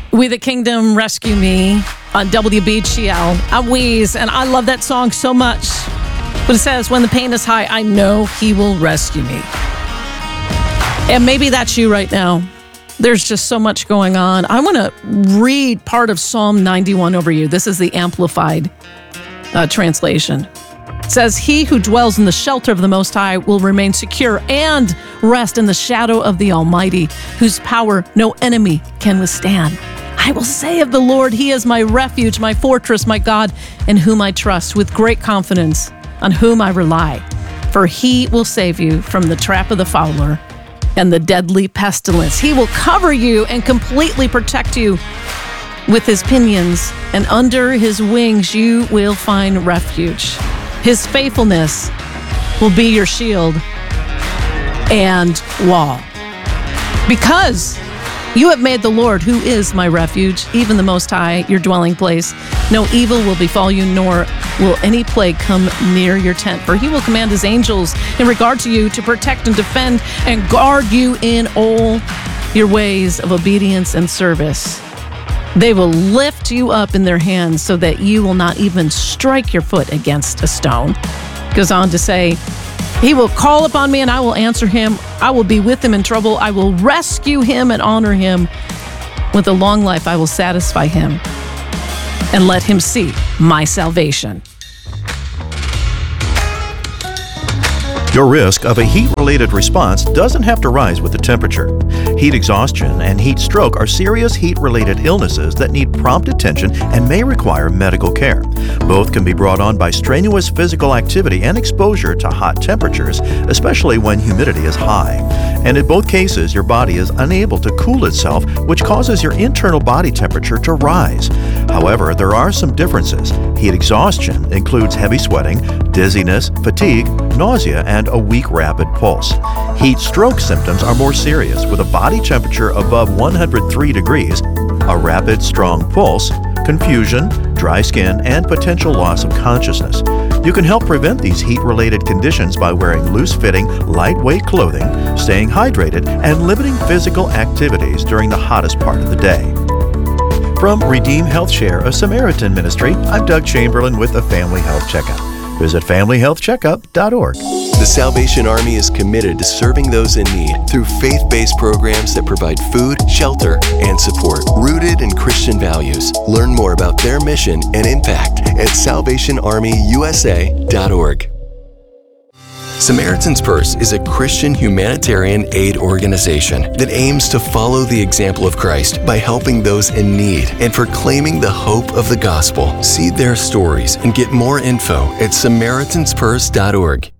We the Kingdom, Rescue Me on WBGL. I wheeze, and I love that song so much. But it says, when the pain is high, I know he will rescue me. And maybe that's you right now. There's just so much going on. I want to read part of Psalm 91 over you. This is the Amplified translation. It says, he who dwells in the shelter of the Most High will remain secure and rest in the shadow of the Almighty, whose power no enemy can withstand. I will say of the Lord, he is my refuge, my fortress, my God, in whom I trust with great confidence, on whom I rely. For he will save you from the trap of the fowler and the deadly pestilence. He will cover you and completely protect you with his pinions, and under his wings you will find refuge. His faithfulness will be your shield and wall. Because you have made the Lord, who is my refuge, even the Most High, your dwelling place. No evil will befall you, nor will any plague come near your tent. For he will command his angels in regard to you to protect and defend and guard you in all your ways of obedience and service. They will lift you up in their hands so that you will not even strike your foot against a stone. Goes on to say, he will call upon me and I will answer him. I will be with him in trouble. I will rescue him and honor him. With a long life, I will satisfy him and let him see my salvation. Your risk of a heat-related response doesn't have to rise with the temperature. Heat exhaustion and heat stroke are serious heat-related illnesses that need prompt attention and may require medical care. Both can be brought on by strenuous physical activity and exposure to hot temperatures, especially when humidity is high. And in both cases, your body is unable to cool itself, which causes your internal body temperature to rise. However, there are some differences. Heat exhaustion includes heavy sweating, dizziness, fatigue, nausea, and a weak rapid pulse. Heat stroke symptoms are more serious, with a body temperature above 103 degrees, a rapid, strong pulse, confusion, dry skin, and potential loss of consciousness. You can help prevent these heat-related conditions by wearing loose-fitting, lightweight clothing, staying hydrated, and limiting physical activities during the hottest part of the day. From Redeem Health Share, a Samaritan ministry, I'm Doug Chamberlain with a Family Health Checkup. Visit FamilyHealthCheckup.org. The Salvation Army is committed to serving those in need through faith-based programs that provide food, shelter, and support, rooted in Christian values. Learn more about their mission and impact at SalvationArmyUSA.org. Samaritan's Purse is a Christian humanitarian aid organization that aims to follow the example of Christ by helping those in need and proclaiming the hope of the gospel. See their stories and get more info at SamaritansPurse.org.